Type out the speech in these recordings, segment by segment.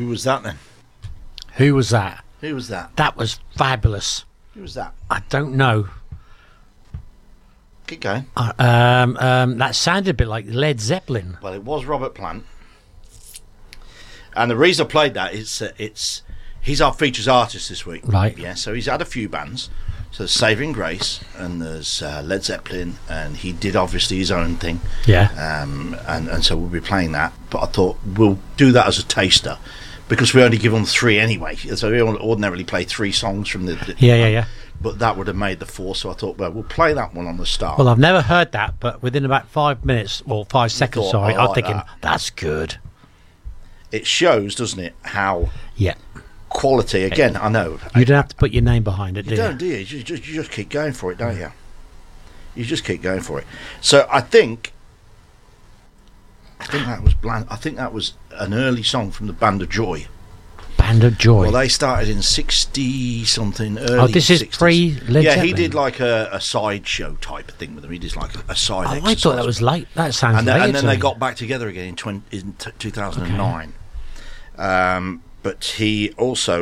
Who was that then? Who was that? Who was that? That was fabulous. Who was that? I don't know. Keep going. That sounded a bit like Led Zeppelin. Well, it was Robert Plant. And the reason I played that is he's our features artist this week. Right. Yeah, so he's had a few bands. So there's Saving Grace and there's Led Zeppelin, and he did obviously his own thing. Yeah. And so we'll be playing that. But I thought we'll do that as a taster because we only give them 3 anyway. So we ordinarily play 3 songs from the Yeah. But that would have made the 4. So I thought, well, we'll play that one on the start. Well, I've never heard that, but within about 5 minutes, or 5 seconds, thought, sorry, I I'm like thinking, that. that's good. It shows, doesn't it, how Yeah. quality, again, I know. You don't have to put your name behind it, do You you? don't, do you? You just keep going for it, don't you? You just keep going for it. So I think that was I think that was an early song from the Band of Joy. Band of Joy. Well, they started in 60 something. Early this is 60s. pre-Led Yeah, Zeppelin? he did like a sideshow type of thing with them. He did like a side. Oh, I exercise thought that was late. That sounds and later then to they me. got back together again in 2009. But he also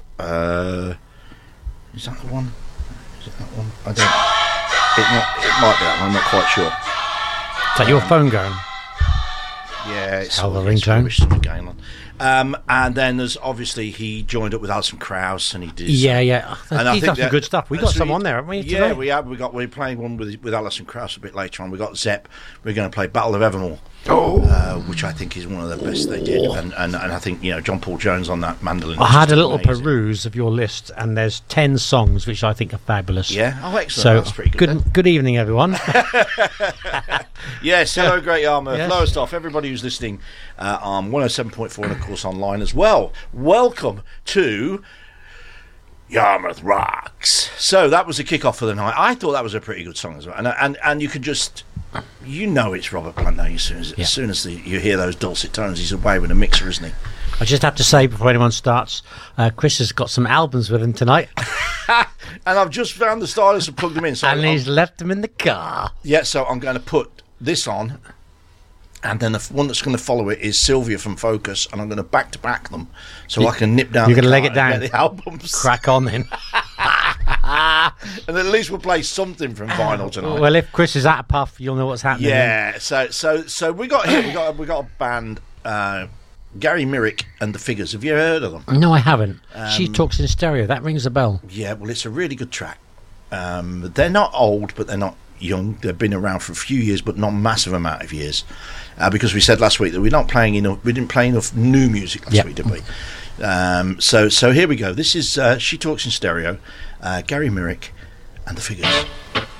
is that the one? Is it that one? I don't. It might be that one. I'm not quite sure. Is that your phone going? Yeah, it's Hell of a it's ringtone. rubbish something going on. And then there's obviously he joined up with Alison Krauss and he did. Yeah. And I He's think done some good stuff. We got some on there, haven't we? Yeah, today? we have. We're playing one with Alison Krauss a bit later on. We got Zepp. We're going to play Battle of Evermore, which I think is one of the best they did. And I think John Paul Jones on that mandolin. I is had just a little amazing. peruse of your list, and there's 10 songs which I think are fabulous. Yeah, oh excellent. So That's pretty good. then. good evening, everyone. Yes, hello, Great Yarmouth, Yes. Lowestoft, everybody who's listening on 107.4 and of course online as well. Welcome to Yarmouth Rocks. So that was the kick-off for the night. I thought that was a pretty good song as well, and you could just, it's Robert Plant now. As soon as you hear those dulcet tones, he's away with a mixer, isn't he? I just have to say before anyone starts, Chris has got some albums with him tonight, And I've just found the stylus and plugged them in. So and he's left them in the car. yeah, so I'm going to put this on. And then the one that's going to follow it is Sylvia from Focus, and I'm going to back-to-back them so I can nip down. You're the going to leg car it and down. get the albums, Crack on then. and at least we'll play something from vinyl tonight. Well, if Chris is at a puff, you'll know what's happening. Yeah, so we got here. We got a band, Gary Myrick and the Figures. Have you ever heard of them? No, I haven't. She Talks in Stereo. That rings a bell. Yeah, well, it's a really good track. They're not old, but they're not young. They've been around for a few years, but not a massive amount of years. Because we said last week that we're not playing enough. We didn't play enough new music last week, did we? So here we go. This is She Talks in Stereo, Gary Myrick and the Figures.